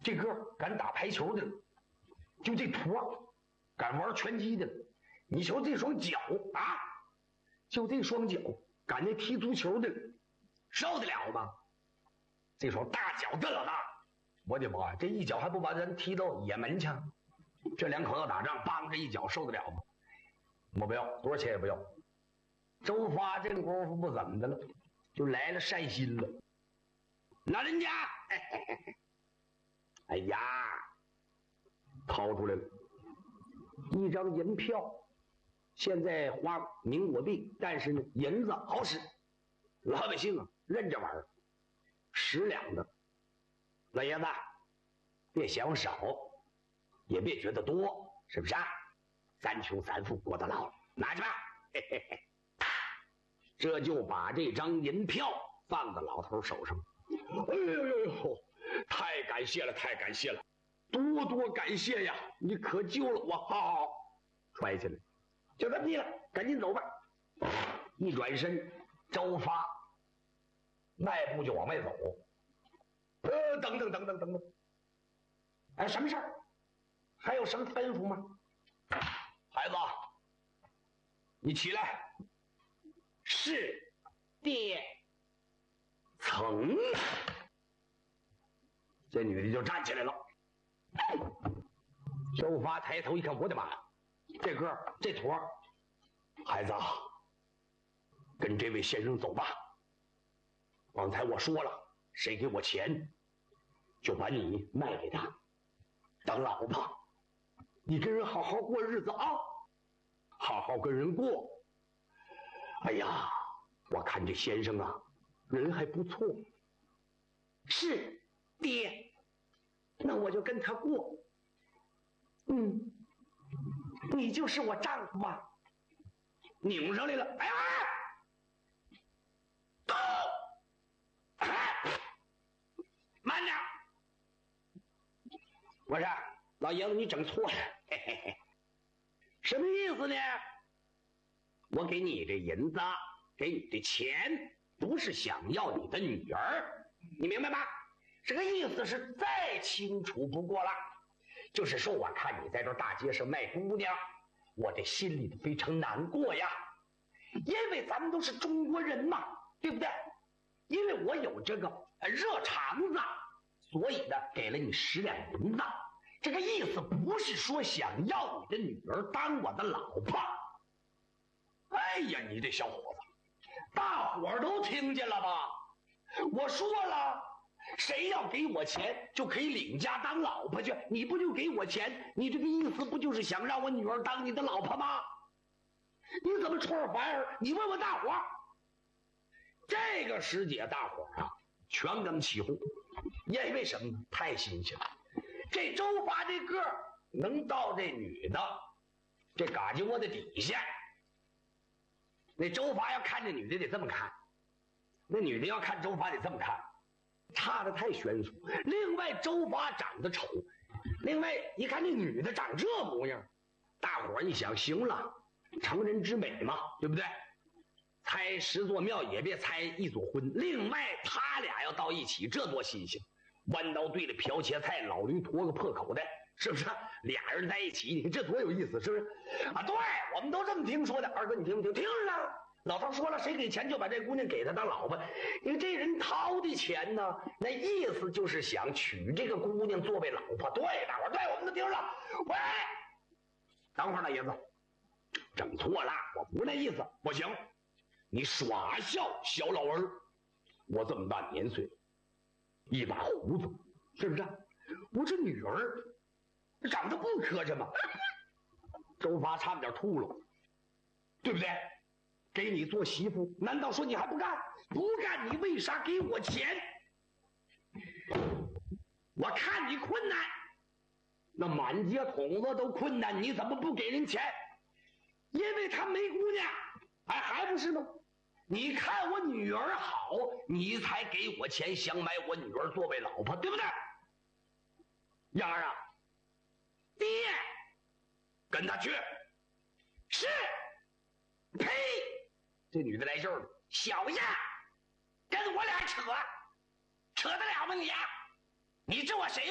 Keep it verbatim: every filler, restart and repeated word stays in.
这个敢打排球的，就这坨敢玩拳击的，你瞅这双脚啊，就这双脚敢那踢足球的，受得了吗？这双大脚这老大，我的妈，这一脚还不把人踢到也门去？这两口子打仗，梆这一脚受得了吗？我不要，多少钱也不要。周发这功夫不怎么的了，就来了善心了。老人家，嘿嘿嘿哎呀，掏出来了一张银票，现在花民国币，但是呢，银子好使，老百姓啊认这玩意儿，十两的。老爷子，别嫌我少，也别觉得多，是不是啊？三穷三富过得牢，拿去吧。嘿嘿嘿，这就把这张银票放到老头手上。哎呦呦呦！太感谢了，太感谢了，多多感谢呀！你可救了我！好好，揣起来，就这么地了，赶紧走吧。一转身，周发迈步就往外走。呃，等等等等等等，哎，什么事儿？还有什么吩咐吗？孩子，你起来。是，爹。曾。这女的就站起来了。周发抬头一看，我的妈呀，这个这坨，孩子，跟这位先生走吧。刚才我说了，谁给我钱，就把你卖给他，当老婆。你跟人好好过日子啊，好好跟人过。哎呀，我看这先生啊，人还不错。是。爹，那我就跟他过。嗯，你就是我丈夫吗？拧上来了。哎呀，走！哎，慢点！我说老爷子，你整错了。嘿嘿嘿，什么意思呢？我给你这银子，给你这钱，不是想要你的女儿，你明白吗？这个意思是再清楚不过了，就是说我看你在这大街上卖姑娘，我这心里头非常难过呀，因为咱们都是中国人嘛，对不对？因为我有这个热肠子，所以呢给了你十两银子。这个意思不是说想要你的女儿当我的老婆。哎呀，你这小伙子，大伙儿都听见了吧？我说了，谁要给我钱就可以领家当老婆去，你不就给我钱，你这个意思不就是想让我女儿当你的老婆吗？你怎么出尔反尔？你问问大伙儿。这个时节大伙儿啊全跟起哄，因为什么呢？太新鲜了。这周发这个能到这女的这嘎叽窝的底下，那周发要看这女的得这么看，那女的要看周发得这么看，差得太悬殊。另外周发长得丑，另外一看这女的长这模样，大伙儿一想，行了，成人之美嘛，对不对？猜十座庙也别猜一座婚。另外他俩要到一起，这多新鲜！弯刀对着瓢切菜，老驴驮个破口袋，是不是？俩人在一起，你看这多有意思，是不是？啊，对，我们都这么听说的。二哥，你听不听？听着。老头说了，谁给钱就把这姑娘给他当老婆。因为这人掏的钱呢，那意思就是想娶这个姑娘作为老婆。对，大伙儿，对，我们都听了。喂，等会儿，老爷子，整错了，我不是那意思。不行，你耍笑，小老儿，我这么大年岁了，一把胡子，是不是？我这女儿长得不磕碜吗？周发差点吐了，对不对？给你做媳妇，难道说你还不干？不干，你为啥给我钱？我看你困难，那满街筒子都困难，你怎么不给人钱？因为他没姑娘，哎，还不是吗？你看我女儿好，你才给我钱，想买我女儿作为老婆，对不对？燕儿啊，爹，跟他去。是。呸！这女的来劲了，小样，跟我俩扯，扯得了吗你？你知我谁？